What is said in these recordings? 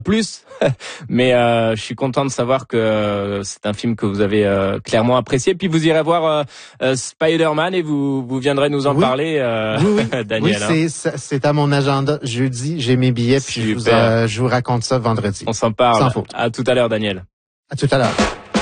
plus, mais je suis content de savoir que c'est un film que vous avez clairement apprécié. Puis vous irez voir Spider-Man et vous viendrez nous en parler, oui. Daniel. Oui, c'est à mon agenda jeudi. J'ai mes billets, puis je vous raconte ça vendredi. On s'en parle. Sans faute. À tout à l'heure, Daniel. À tout à l'heure.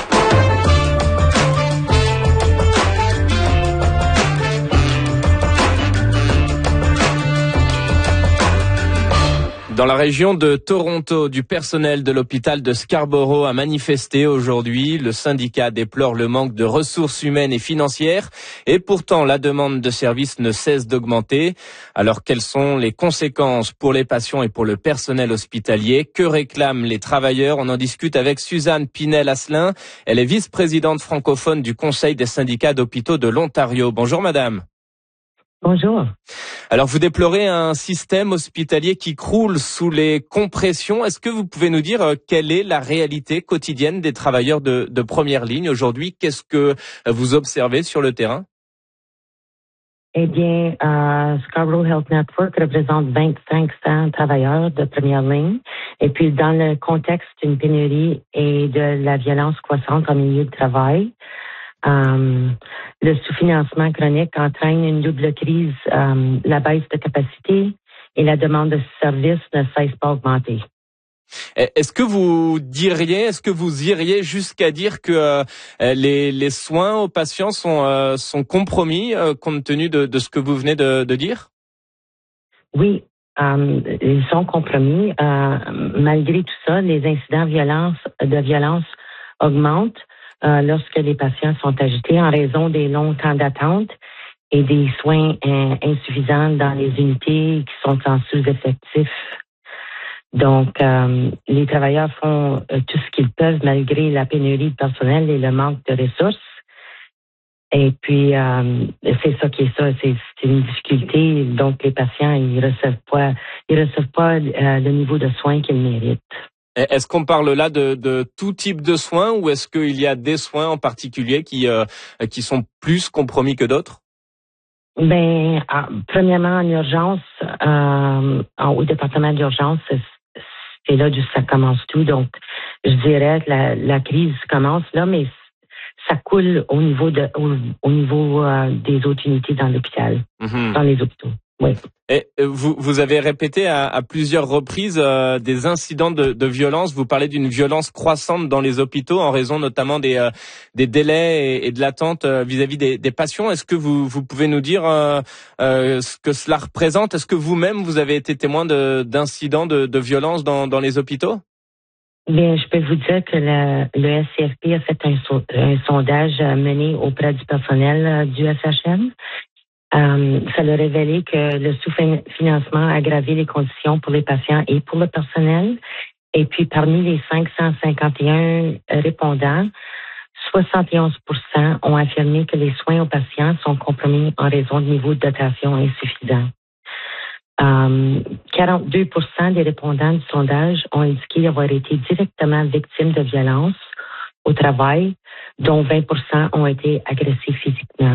Dans la région de Toronto, du personnel de l'hôpital de Scarborough a manifesté aujourd'hui. Le syndicat déplore le manque de ressources humaines et financières et pourtant la demande de services ne cesse d'augmenter. Alors quelles sont les conséquences pour les patients et pour le personnel hospitalier? Que réclament les travailleurs? On en discute avec Suzanne Pinel-Asselin. Elle est vice-présidente francophone du Conseil des syndicats d'hôpitaux de l'Ontario. Bonjour madame. Bonjour. Alors, vous déplorez un système hospitalier qui croule sous les compressions. Est-ce que vous pouvez nous dire quelle est la réalité quotidienne des travailleurs de première ligne aujourd'hui? Qu'est-ce que vous observez sur le terrain? Eh bien, Scarborough Health Network représente 2500 travailleurs de première ligne. Et puis, dans le contexte d'une pénurie et de la violence croissante en milieu de travail, le sous-financement chronique entraîne une double crise, la baisse de capacité et la demande de services ne cesse pas d'augmenter. Est-ce que vous iriez jusqu'à dire que les soins aux patients sont compromis compte tenu de ce que vous venez de dire? Oui, ils sont compromis. Malgré tout ça, les incidents de violence augmentent. Lorsque les patients sont agités en raison des longs temps d'attente et des soins insuffisants dans les unités qui sont en sous-effectif. Donc, les travailleurs font tout ce qu'ils peuvent malgré la pénurie de personnel et le manque de ressources. Et puis, c'est ça qui est ça, c'est une difficulté. Donc, les patients, ils reçoivent pas le niveau de soins qu'ils méritent. Est-ce qu'on parle là de tout type de soins ou est-ce qu'il y a des soins en particulier qui sont plus compromis que d'autres? Ben, premièrement, en urgence, au département d'urgence, c'est là où ça commence tout. Donc, je dirais que la crise commence là, mais ça coule au niveau des autres unités dans l'hôpital, dans les hôpitaux. Oui. Et vous avez répété à plusieurs reprises des incidents de violence. Vous parlez d'une violence croissante dans les hôpitaux en raison notamment des délais et de l'attente vis-à-vis des patients. Est-ce que vous pouvez nous dire ce que cela représente? Est-ce que vous-même vous avez été témoin d'incidents de violence dans les hôpitaux? Bien, je peux vous dire que le SCFP a fait un sondage mené auprès du personnel du SHM. Ça a révélé que le sous-financement a aggravé les conditions pour les patients et pour le personnel. Et puis, parmi les 551 répondants, 71% ont affirmé que les soins aux patients sont compromis en raison du niveau de dotation insuffisant. 42% des répondants du sondage ont indiqué avoir été directement victimes de violences au travail, dont 20% ont été agressés physiquement.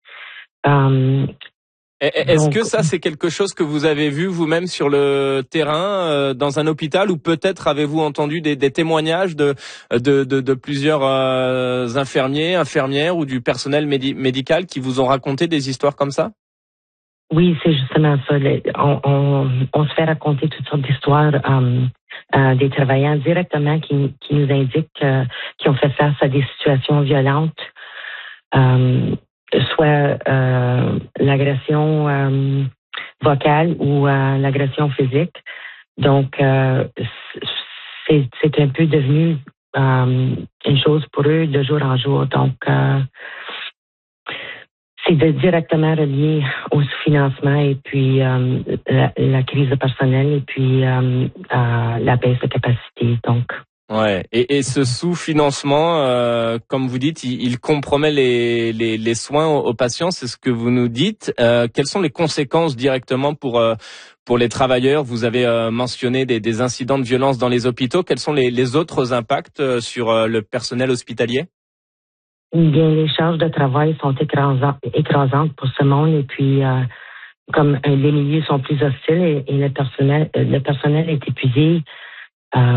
Est-ce que ça, c'est quelque chose que vous avez vu vous-même sur le terrain, dans un hôpital, ou peut-être avez-vous entendu des témoignages de plusieurs infirmières ou du personnel médical qui vous ont raconté des histoires comme ça? Oui, c'est justement ça. On se fait raconter toutes sortes d'histoires des travailleurs directement qui nous indiquent qu'ils ont fait face à des situations violentes. Soit l'agression vocale ou l'agression physique. Donc, c'est un peu devenu une chose pour eux de jour en jour. Donc, c'est directement relié au sous-financement et puis la crise de personnel et puis la baisse de capacité. Donc. Ouais. Et ce sous-financement, comme vous dites, il compromet les soins aux patients. C'est ce que vous nous dites. Quelles sont les conséquences directement pour les travailleurs? Vous avez mentionné des incidents de violence dans les hôpitaux. Quels sont les autres impacts sur le personnel hospitalier? Bien, les charges de travail sont écrasantes pour ce monde et puis comme les milieux sont plus hostiles et le personnel est épuisé, à